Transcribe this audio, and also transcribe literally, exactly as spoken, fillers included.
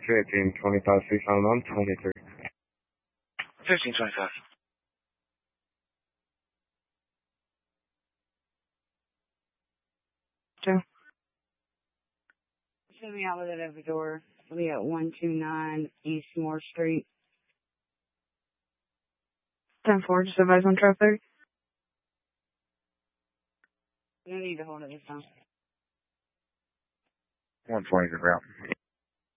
fifteen twenty-five, six on one twenty-three. fifteen twenty-five. Two. Send me out with it at the door. We'll be at one two nine East Moore Street. ten four, just advise on traffic. No need to hold it this time. one twenty is route.